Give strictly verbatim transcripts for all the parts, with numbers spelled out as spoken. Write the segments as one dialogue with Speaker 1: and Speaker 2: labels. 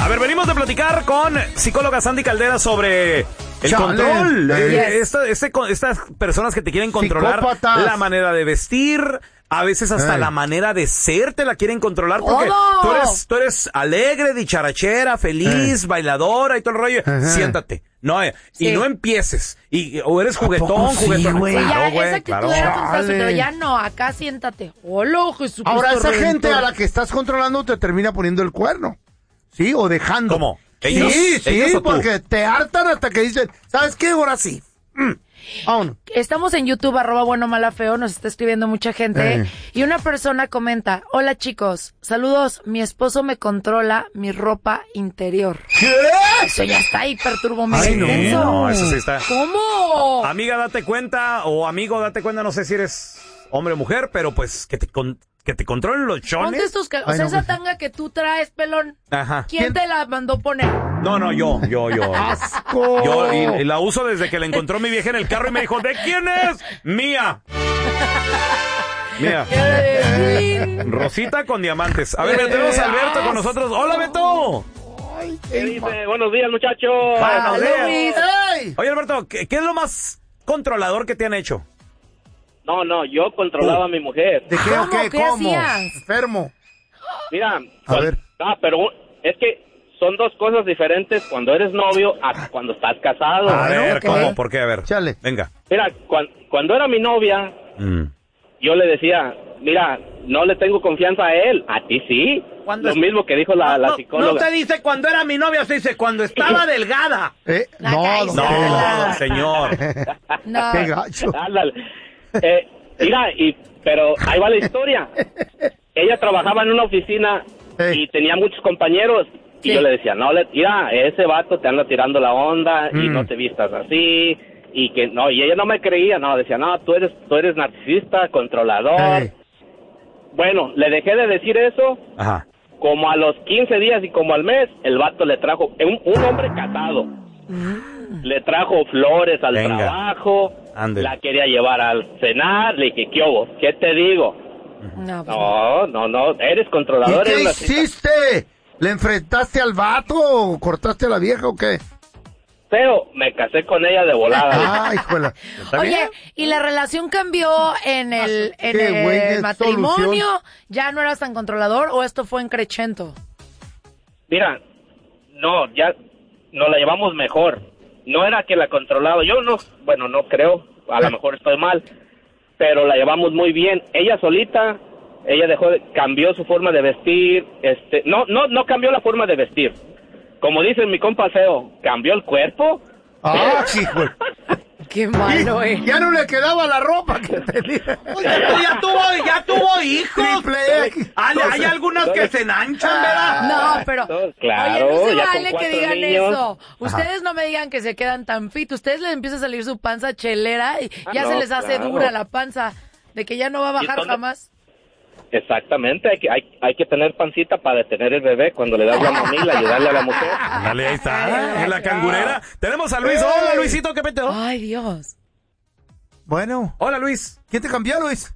Speaker 1: A ver, venimos de platicar con psicóloga Sandy Caldera sobre el
Speaker 2: Chale.
Speaker 1: control.
Speaker 2: Yes.
Speaker 1: Eh, esta- este con- estas personas que te quieren controlar
Speaker 2: Psicópatas.
Speaker 1: la manera de vestir, a veces hasta
Speaker 2: Ey.
Speaker 1: la manera de ser te la quieren controlar porque
Speaker 3: ¡Todo!
Speaker 1: tú eres, tú eres alegre, dicharachera, feliz, bailadora y todo el rollo.
Speaker 2: Ajá.
Speaker 1: Siéntate. No, eh, y
Speaker 3: Sí.
Speaker 1: no empieces. Y, o eres juguetón,
Speaker 2: poco sí,
Speaker 1: juguetón.
Speaker 2: güey?
Speaker 3: Sí, ya,
Speaker 1: Claro,
Speaker 3: esa
Speaker 1: güey,
Speaker 3: actitud
Speaker 1: claro.
Speaker 3: era tan fácil,
Speaker 2: Chale.
Speaker 3: pero ya no, acá siéntate. Hola, Jesucristo
Speaker 2: Ahora, esa gente
Speaker 3: Redentor.
Speaker 2: a la que estás controlando te termina poniendo el cuerno. ¿Sí? O dejando.
Speaker 1: ¿Cómo?
Speaker 2: Sí,
Speaker 1: ¿Ellos?
Speaker 2: sí,
Speaker 1: ¿Ellos o tú?
Speaker 2: porque te hartan hasta que dicen, ¿sabes qué? Ahora sí. Mm. Vámonos.
Speaker 3: Estamos en YouTube, arroba bueno mala feo, nos está escribiendo mucha gente.
Speaker 2: Eh.
Speaker 3: Y una persona comenta, hola chicos, saludos, mi esposo me controla mi ropa interior.
Speaker 2: ¿Qué?
Speaker 3: Eso ya está ahí, perturbo medio
Speaker 2: Ay, no.
Speaker 3: intenso.
Speaker 1: No, eso sí está.
Speaker 3: ¿Cómo?
Speaker 1: Amiga, date cuenta, o amigo, date cuenta, no sé si eres hombre o mujer, pero pues que te, con- que te controlen los
Speaker 3: Ponte
Speaker 1: chones.
Speaker 3: estos cal- o
Speaker 2: Ay,
Speaker 3: sea,
Speaker 2: no,
Speaker 3: esa
Speaker 2: pues.
Speaker 3: tanga que tú traes, pelón.
Speaker 1: Ajá.
Speaker 3: ¿Quién,
Speaker 2: ¿Quién?
Speaker 3: te la mandó poner?
Speaker 1: No, no, yo, yo, yo.
Speaker 2: ¡Asco!
Speaker 1: Yo y, y la uso desde que la encontró mi vieja en el carro y me dijo, ¿de quién es? Mía. Mía.
Speaker 3: Eh,
Speaker 1: Rosita con diamantes. A ver, ya tenemos a Alberto con nosotros. Hola, Beto.
Speaker 2: Ay,
Speaker 4: ¿Qué
Speaker 2: ey,
Speaker 4: dice? Buenos días, muchachos.
Speaker 1: Buenos días.
Speaker 3: Luis.
Speaker 2: ¡Ey!
Speaker 1: Oye, Alberto, ¿qué, qué es lo más controlador que te han hecho?
Speaker 4: No, no, yo controlaba a mi mujer.
Speaker 2: ¿De qué o
Speaker 3: ¿Cómo?
Speaker 2: qué?
Speaker 3: ¿Qué
Speaker 2: ¿Cómo?
Speaker 3: hacías?
Speaker 2: Enfermo.
Speaker 4: Mira,
Speaker 2: A
Speaker 4: cuan-
Speaker 2: ver.
Speaker 4: Ah, pero es que son dos cosas diferentes cuando eres novio a cuando estás casado.
Speaker 1: A ver,
Speaker 3: ok.
Speaker 1: ¿cómo? ¿Por qué? A ver.
Speaker 2: Chale.
Speaker 1: Venga.
Speaker 4: Mira, cuan- cuando era mi novia,
Speaker 1: Mm.
Speaker 4: yo le decía, mira, no le tengo confianza a él, a ti sí.
Speaker 1: ¿Cuándo
Speaker 4: Lo
Speaker 1: es-
Speaker 4: mismo que dijo la, la psicóloga.
Speaker 1: dice cuando era mi novia, se dice cuando estaba delgada.
Speaker 2: ¿Eh?
Speaker 3: La
Speaker 2: No,
Speaker 3: caíste.
Speaker 2: don
Speaker 1: No,
Speaker 2: Tela.
Speaker 1: señor.
Speaker 3: No.
Speaker 2: Qué gacho.
Speaker 4: Ándale. Eh, mira, y, pero ahí va la historia. Ella trabajaba en una oficina
Speaker 2: Ey.
Speaker 4: y tenía muchos compañeros. Y
Speaker 3: Sí.
Speaker 4: yo le decía, no, le, mira, ese vato te anda tirando la onda y
Speaker 2: Mm.
Speaker 4: no te vistas así. Y que no, y ella no me creía, no, decía, no, tú eres, tú eres narcisista, controlador.
Speaker 2: Ey.
Speaker 4: Bueno, le dejé de decir eso.
Speaker 1: Ajá.
Speaker 4: Como a los quince días y como al mes, el vato le trajo, un, un hombre casado, le trajo flores al
Speaker 1: Venga.
Speaker 4: trabajo,
Speaker 1: Ándele.
Speaker 4: la quería llevar al cenar, le dije, ¿qué hubo? ¿Qué te digo?
Speaker 3: No, pues,
Speaker 4: No, no, no, eres
Speaker 2: ¿Y
Speaker 4: controlador.
Speaker 2: qué
Speaker 4: eres una-
Speaker 2: hiciste? ¿Le enfrentaste al vato o cortaste a la vieja o qué?
Speaker 4: Feo, me casé con ella de volada.
Speaker 2: Ay, hijuela.
Speaker 1: ¿Está
Speaker 3: Oye,
Speaker 1: bien?
Speaker 3: ¿y la relación cambió en el, en
Speaker 2: Qué güey,
Speaker 3: el
Speaker 2: qué
Speaker 3: matrimonio?
Speaker 2: solución.
Speaker 3: ¿Ya no eras tan controlador o esto fue en crescento?
Speaker 4: Mira, no, ya nos la llevamos mejor. No era que la controlaba, yo no, bueno, no creo, a lo mejor estoy mal, pero la llevamos muy bien. Ella solita, ella dejó, de, cambió su forma de vestir, este, no, no, no cambió la forma de vestir. Como dice mi compa feo, cambió el cuerpo.
Speaker 2: Ah, hijo.
Speaker 3: Qué malo, eh.
Speaker 2: Ya no le quedaba la ropa que tenía.
Speaker 1: ya tuvo, ya tuvo hijos.
Speaker 2: Triple X.
Speaker 1: Hay, hay algunas que se enanchan, ¿verdad?
Speaker 3: No, pero
Speaker 4: No, claro,
Speaker 3: oye, no se
Speaker 4: ya con
Speaker 3: vale que
Speaker 4: cuatro
Speaker 3: digan
Speaker 4: niños.
Speaker 3: eso. Ustedes no me digan que se quedan tan fit. Ustedes les empieza a salir su panza chelera y
Speaker 4: Ah,
Speaker 3: ya
Speaker 4: no,
Speaker 3: se les hace
Speaker 4: claro.
Speaker 3: dura la panza de que ya no va a bajar
Speaker 4: son-
Speaker 3: jamás.
Speaker 4: Exactamente, hay que, hay, hay que tener pancita para detener el bebé cuando le das la mamila, ayudarle a la mujer.
Speaker 1: Dale, ahí está, en la cangurera. Tenemos a Luis. Hola, Luisito, ¿qué peteo?
Speaker 3: Ay, Dios.
Speaker 2: Bueno,
Speaker 1: Hola, Luis.
Speaker 2: ¿quién te cambió, Luis?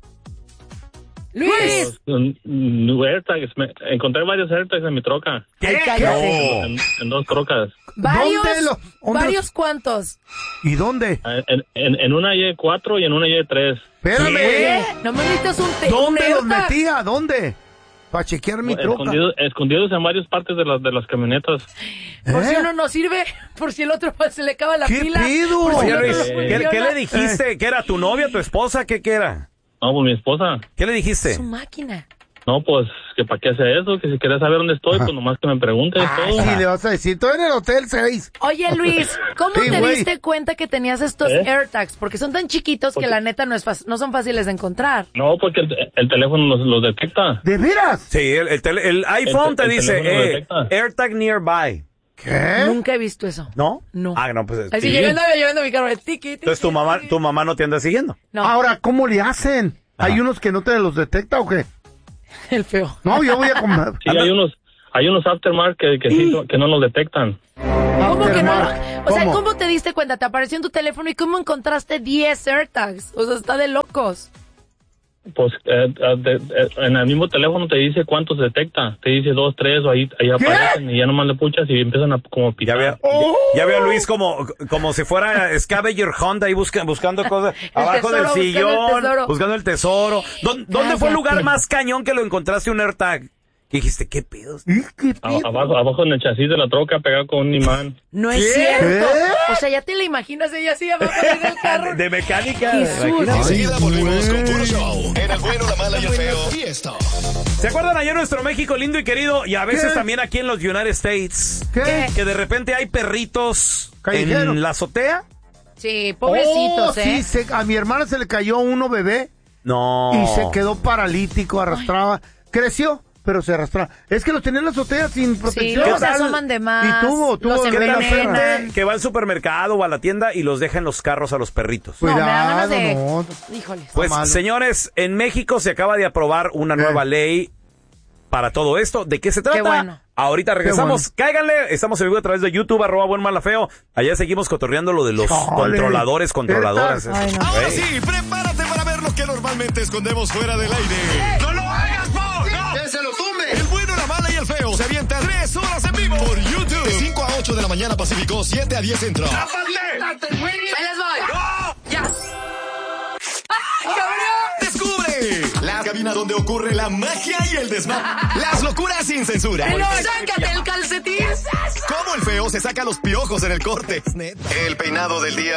Speaker 3: Luis.
Speaker 5: Mm, AirTags, me- encontré varios AirTags en mi troca,
Speaker 3: Ay, cállate.
Speaker 5: en, en dos trocas.
Speaker 3: Varios,
Speaker 2: ¿Dónde lo- dónde-
Speaker 3: varios cuantos.
Speaker 2: ¿Y dónde?
Speaker 5: En, en, en una Y cuatro y en una Y tres.
Speaker 2: Espérame.
Speaker 3: ¿Qué? No me necesitas un te
Speaker 2: ¿Dónde
Speaker 3: un
Speaker 2: los
Speaker 3: AirTag.
Speaker 2: metía? ¿Dónde? Para chequear mi troca.
Speaker 5: Escondidos, escondidos en varias partes de las de las camionetas.
Speaker 3: Por si
Speaker 2: ¿Eh?
Speaker 3: uno no sirve, por si el otro se le acaba la
Speaker 2: ¿Qué
Speaker 3: pila.
Speaker 2: pido?
Speaker 3: Por si
Speaker 1: Oye,
Speaker 3: el otro
Speaker 1: Luis,
Speaker 3: no
Speaker 1: ¿qué,
Speaker 3: funciona.
Speaker 1: qué le dijiste? ¿Que era tu novia, tu esposa? ¿Qué, qué era?
Speaker 5: No, pues mi esposa.
Speaker 1: ¿Qué le dijiste?
Speaker 3: Su máquina.
Speaker 5: No, pues, que para qué hace eso, que si quieres saber dónde estoy, pues nomás que me preguntes
Speaker 2: Ay,
Speaker 5: todo.
Speaker 2: sí, le vas a decir, estoy en el hotel seis.
Speaker 3: Oye, Luis, ¿cómo
Speaker 2: Sí,
Speaker 3: te
Speaker 2: güey.
Speaker 3: diste cuenta que tenías estos
Speaker 5: ¿Eh?
Speaker 3: AirTags? Porque son tan chiquitos que la neta no es fácil- no son fáciles de encontrar.
Speaker 5: No, porque el, el teléfono los, los detecta.
Speaker 2: ¿De veras?
Speaker 1: Sí, el, el, tele- el iPhone
Speaker 5: El-
Speaker 1: te
Speaker 5: el
Speaker 1: dice,
Speaker 5: teléfono lo
Speaker 1: eh,
Speaker 5: detecta.
Speaker 1: AirTag nearby.
Speaker 2: ¿Qué?
Speaker 3: Nunca he visto eso.
Speaker 1: ¿No?
Speaker 3: No.
Speaker 1: Ah, no, pues
Speaker 3: Así
Speaker 1: sí.
Speaker 3: llegando, llegando mi carro, el tiki, tiki,
Speaker 1: Entonces tu mamá,
Speaker 3: tiki.
Speaker 1: tu mamá no te anda siguiendo.
Speaker 3: No,
Speaker 2: Ahora, ¿cómo le hacen?
Speaker 1: Ajá.
Speaker 2: ¿Hay unos que no te los detecta o qué?
Speaker 3: el feo.
Speaker 2: No, yo voy a comer.
Speaker 5: Sí, hay unos hay unos aftermarket que, que, sí, que no nos detectan.
Speaker 3: ¿Cómo que no?
Speaker 2: Aftermark.
Speaker 3: O sea,
Speaker 2: ¿Cómo?
Speaker 3: ¿cómo te diste cuenta? Te apareció en tu teléfono y ¿cómo encontraste diez AirTags? O sea, está de locos.
Speaker 5: Pues eh, eh, de- eh, en el mismo teléfono te dice cuántos detecta. Te dice dos, tres, o ahí, ahí aparecen y ya nomás le puchas y empiezan a como
Speaker 1: Ya
Speaker 5: picar.
Speaker 1: veo,
Speaker 2: Oh.
Speaker 1: ya, ya veo a Luis como, como si fuera Scavenger Hunt ahí busca- buscando cosas abajo
Speaker 3: tesoro,
Speaker 1: del
Speaker 3: buscando el
Speaker 1: sillón,
Speaker 3: tesoro.
Speaker 1: buscando el tesoro. ¿Dó- ¿Dónde fue el lugar
Speaker 3: Cállate.
Speaker 1: más cañón que lo encontraste un AirTag? Que dijiste, ¿qué pedos?
Speaker 2: ¿Y qué
Speaker 5: A-
Speaker 2: pedo?
Speaker 5: abajo, abajo en el chasis de la troca pegado con un imán.
Speaker 3: No es
Speaker 2: ¿Qué?
Speaker 3: cierto.
Speaker 2: ¿Qué?
Speaker 3: O sea, ya te la imaginas ella así abajo del carro.
Speaker 1: De, de mecánica.
Speaker 3: Jesús.
Speaker 1: imagínate.
Speaker 6: Enseguida volvemos con Puro Show. En el bueno, la mala y el feo. Y esto.
Speaker 1: ¿Se acuerdan ayer nuestro México lindo y querido? Y a veces
Speaker 2: ¿Qué?
Speaker 1: también aquí en los United States.
Speaker 2: ¿Qué?
Speaker 1: Que de repente hay perritos
Speaker 2: Callejeros.
Speaker 1: en la azotea.
Speaker 3: Sí, pobrecitos,
Speaker 2: Oh,
Speaker 3: ¿eh?
Speaker 2: sí, se- a mi hermana se le cayó uno bebé
Speaker 1: No.
Speaker 2: y se quedó paralítico, arrastraba. Creció, pero se arrastraba. Es que los tenía en la azotea sin
Speaker 3: Sí,
Speaker 2: protección.
Speaker 3: luego se
Speaker 1: tal?
Speaker 3: asoman de más.
Speaker 2: Y tuvo, tuvo
Speaker 3: los
Speaker 1: ¿Qué tal la
Speaker 3: envenenan.
Speaker 1: gente que va al supermercado o a la tienda y los deja en los carros a los perritos?
Speaker 3: No, me da ganas
Speaker 2: Cuidado,
Speaker 3: de...
Speaker 2: no.
Speaker 3: Híjoles.
Speaker 1: Pues,
Speaker 2: malo.
Speaker 1: señores, en México se acaba de aprobar una
Speaker 2: ¿Qué?
Speaker 1: nueva ley para todo esto. ¿De qué se trata?
Speaker 3: Qué bueno.
Speaker 1: Ahorita regresamos. Cáiganle. Estamos en vivo a través de YouTube, arroba buen mala feo. Allá seguimos cotorreando lo de los
Speaker 2: Chale.
Speaker 1: controladores, controladoras.
Speaker 3: Ay, no.
Speaker 6: Ahora
Speaker 1: Ey.
Speaker 6: sí, prepárate para ver lo que normalmente escondemos fuera del aire. ¡No lo hagas, po! ¡No! ¡Que se lo tumbe! El bueno, la mala y el feo se avientan tres horas en vivo por YouTube. De cinco a ocho de la mañana Pacífico, siete a diez Centro.
Speaker 3: Ahí les voy. Ya.
Speaker 6: ¡Descubre! La cabina donde ocurre la magia y el desmadre. Las locuras sin censura.
Speaker 3: ¡Sácate el calcetín!
Speaker 6: Cómo el feo se saca los piojos en el corte. El peinado del día.